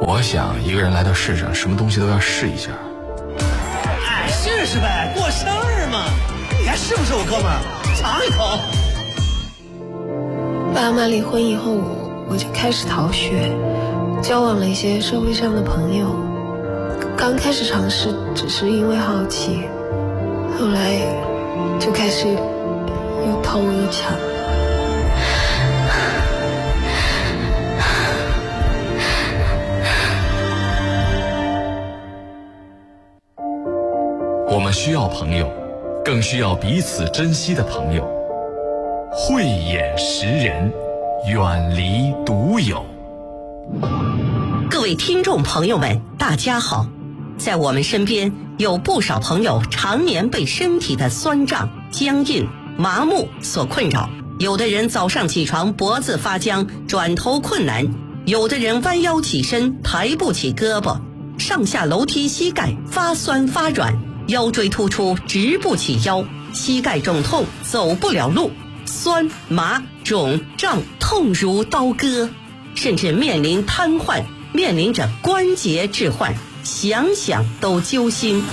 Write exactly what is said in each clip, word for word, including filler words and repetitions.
我想一个人来到世上，什么东西都要试一下。 哎，试试呗，过生日嘛，你看是不是我哥们儿？尝一口。 爸妈离婚以后，我就开始逃学，交往了一些社会上的朋友。刚开始尝试只是因为好奇，后来就开始又偷又抢。 我们需要朋友，更需要彼此珍惜的朋友。慧眼识人，远离独有。 各位听众朋友们，大家好。在我们身边有不少朋友常年被身体的酸胀、僵硬、麻木所困扰。有的人早上起床脖子发僵，转头困难；有的人弯腰起身抬不起胳膊，上下楼梯膝盖发酸发软，腰椎突出直不起腰，膝盖肿痛走不了路，酸麻肿胀痛如刀割，甚至面临瘫痪，面临着关节置换，想想都揪心。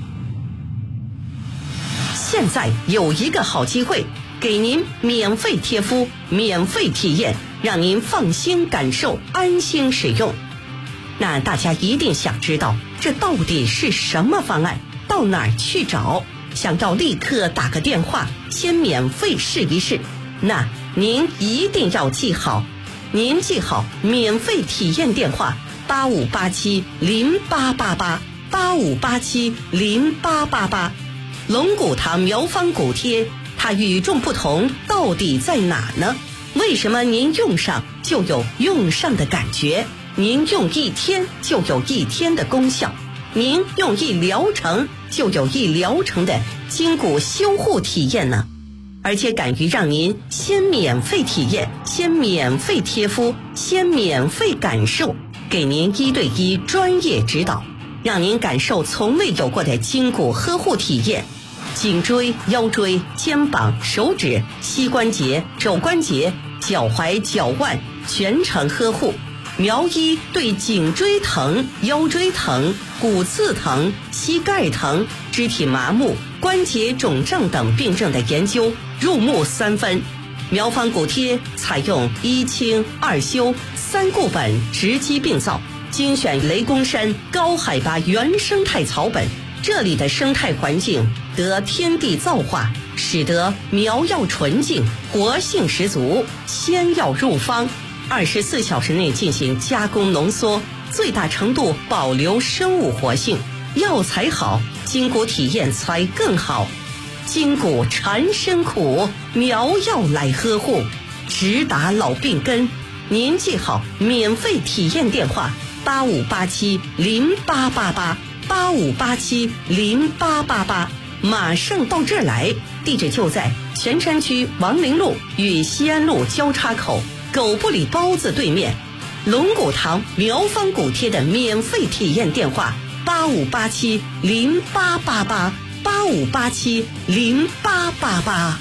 现在有一个好机会，给您免费贴敷，免费体验，让您放心感受，安心使用。那大家一定想知道，这到底是什么方案？到哪儿去找？想要立刻打个电话，先免费试一试。那您一定要记好，您记好免费体验电话八五八七零八八八八五八七零八八八。龙骨堂苗方骨贴，它与众不同到底在哪呢？为什么您用上就有用上的感觉？您用一天就有一天的功效，您用一疗程就有一疗程的筋骨修护体验呢？而且敢于让您先免费体验，先免费贴敷，先免费感受，给您一对一专业指导，让您感受从未有过的筋骨呵护体验。颈椎、腰椎、肩膀、手指、膝关节、肘关节、脚踝、脚腕全程呵护。苗医对颈椎疼、腰椎疼、骨刺疼、膝盖疼、肢体麻木、关节肿胀等病症的研究入木三分。苗方骨贴采用一清二修三固本直击病灶，精选雷公山高海拔原生态草本，这里的生态环境得天地造化，使得苗药纯净，活性十足，鲜药入方，二十四小时内进行加工浓缩，最大程度保留生物活性。药材好，筋骨体验才更好。筋骨缠身苦，苗药来呵护，直达老病根。您记好免费体验电话八五八七零八八八八五八七零八八八，马上到这儿来。地址就在泉山区王陵路与西安路交叉口狗不理包子对面。龙骨堂苗方骨贴的免费体验电话八五八七零八八八八五八七零八八八。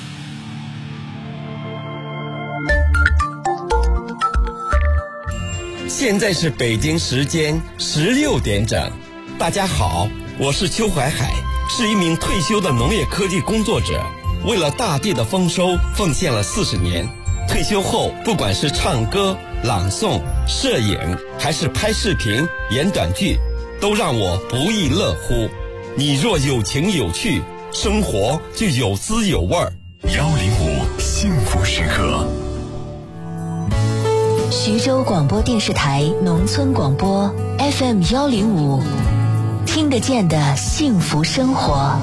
现在是北京时间十六点整。大家好，我是邱怀海，是一名退休的农业科技工作者，为了大地的丰收奉献了四十年。退休后，不管是唱歌、朗诵、摄影，还是拍视频、演短剧，都让我不亦乐乎。你若有情有趣，生活就有滋有味儿。 幺零五幸福时刻。 徐州广播电视台农村广播 F M 幺零五，听得见的幸福生活。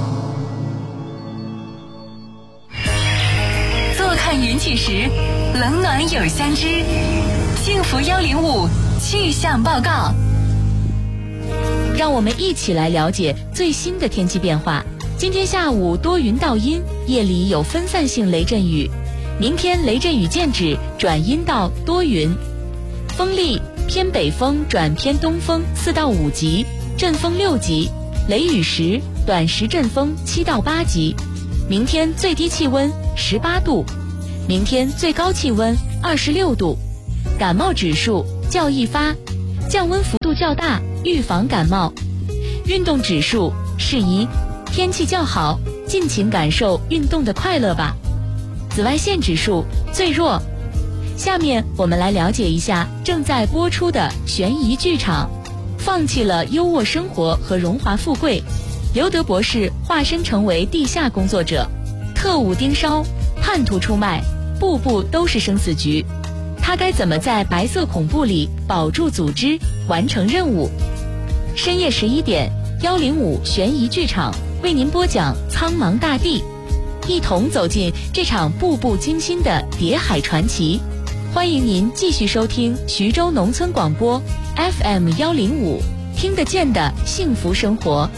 坐看云起时，冷暖有相知。幸福幺零五气象报告。 让我们一起来了解最新的天气变化。今天下午多云到阴，夜里有分散性雷阵雨。明天雷阵雨渐止，转阴到多云。风力偏北风转偏东风四到五级，阵风六级，雷雨时短时阵风七到八级。明天最低气温十八度，明天最高气温二十六度。感冒指数较易发， 降温幅度较大，预防感冒。运动指数适宜，天气较好，尽情感受运动的快乐吧。紫外线指数最弱。下面我们来了解一下正在播出的悬疑剧场。放弃了优渥生活和荣华富贵，刘德博士化身成为地下工作者，特务盯梢，叛徒出卖，步步都是生死局。他该怎么在白色恐怖里保住组织，完成任务？深夜十一点，幺零五悬疑剧场为您播讲《苍茫大地》，一同走进这场步步惊心的谍海传奇。欢迎您继续收听徐州农村广播 F M 幺零五，听得见的幸福生活。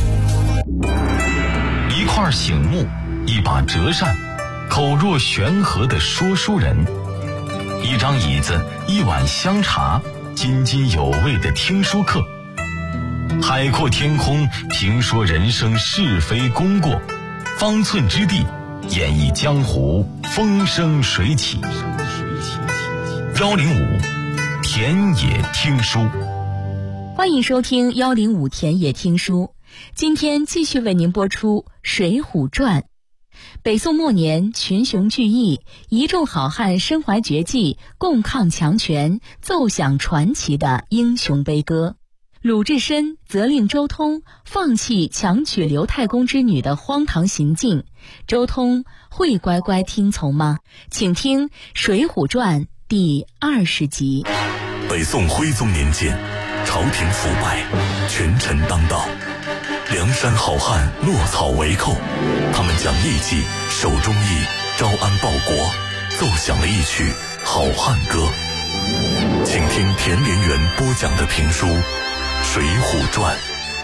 一块醒木，一把折扇，口若悬河的说书人，一张椅子，一碗香茶，津津有味的听书课。海阔天空，评说人生是非功过，方寸之地，演绎江湖风生水起。幺零五田野听书， 欢迎收听幺零五田野听书。今天继续为您播出《水浒传》。北宋末年，群雄聚义，一众好汉身怀绝技，共抗强权，奏响传奇的英雄悲歌。鲁智深责令周通放弃强娶刘太公之女的荒唐行径，周通会乖乖听从吗？请听《水浒传》第二十集。 北宋徽宗年间，朝廷腐败，权臣当道，梁山好汉落草为寇，他们将义气、手中义、招安报国，奏响了一曲好汉歌。请听田连元播讲的评书《水浒传》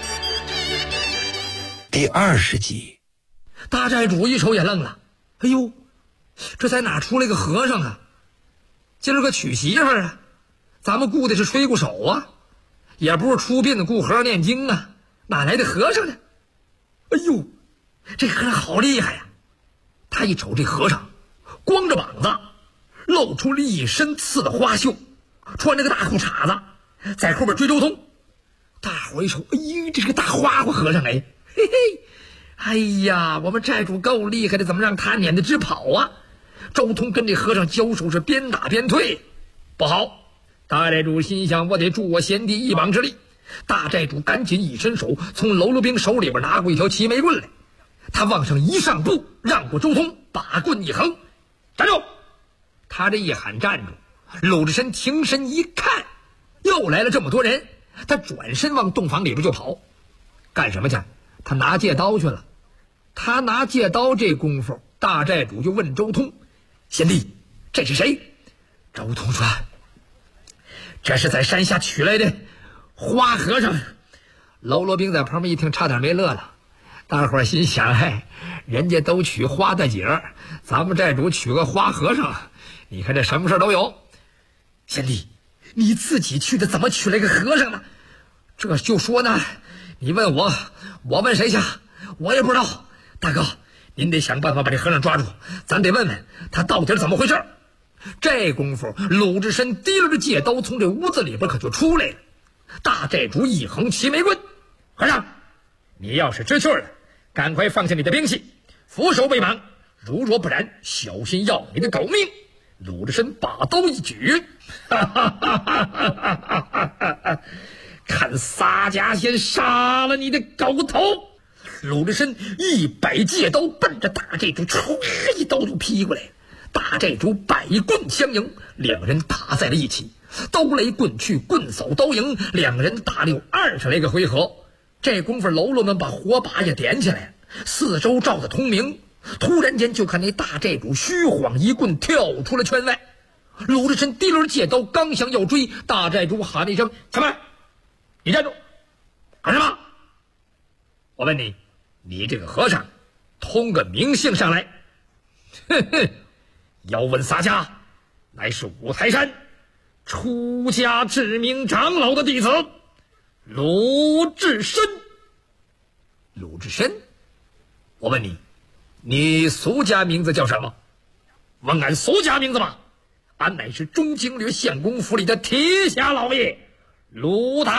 第二十集。大寨主一瞅也愣了，哎呦，这才哪出来个和尚啊？今儿个娶媳妇儿啊，咱们雇的是吹鼓手啊，也不是出殡的雇和尚念经啊，哪来的和尚呢？哎呦，这和尚好厉害呀！他一瞅这和尚，光着膀子，露出了一身刺的花袖，穿着个大裤衩子，在后边追周通。大伙一瞅，哎呦，这是个大花花和尚哎，嘿嘿，哎呀，我们寨主够厉害的，怎么让他撵得直跑啊？周通跟这和尚交手是边打边退，不好！大寨主心想，我得助我贤弟一膀之力。大寨主赶紧一伸手，从喽啰兵手里边拿过一条齐眉棍来，他往上一上步，让过周通，把棍一横，站住！他这一喊站住，鲁智深停身一看，又来了这么多人，他转身往洞房里边就跑。干什么去？他拿借刀去了。他拿借刀这功夫，大寨主就问周通：“贤弟，这是谁？”周通说：“这是在山下取来的花和尚。”喽啰兵在旁边一听，差点没乐了。大伙儿心想：哎，人家都取花大姐，咱们寨主取个花和尚，你看这什么事都有。贤弟，你自己去的，怎么取来个和尚呢？这就说呢，你问我，我问谁去？我也不知道。大哥，您得想办法把这和尚抓住，咱得问问他到底是怎么回事。这功夫，鲁智深提溜着戒刀从这屋子里边可就出来了。大寨主一横齐眉棍：“和尚，你要是知趣了，赶快放下你的兵器，俯首为绑，如若不然，小心要你的狗命。”鲁智深把刀一举，哈哈哈哈哈哈，看洒家先杀了你的狗头！鲁智深一摆戒刀，奔着大寨主唰一刀就劈过来。大寨主百棍相迎，两人打在了一起，刀来棍去，棍扫刀迎，两人打了有二十来个回合。这功夫，喽啰们把火把也点起来，四周照得通明。突然间，就看那大寨主虚晃一棍，跳出了圈外。鲁智深提溜着戒刀，刚想要追，大寨主喊了一声：“前辈，你站住！干什么？我问你，你这个和尚，通个名姓上来。”哼哼，要问洒家，乃是五台山出家知名长老的弟子鲁智深。鲁智深，我问你，你俗家名字叫什么？问俺俗家名字吧，俺乃是中经略县公府里的提辖老爷鲁达。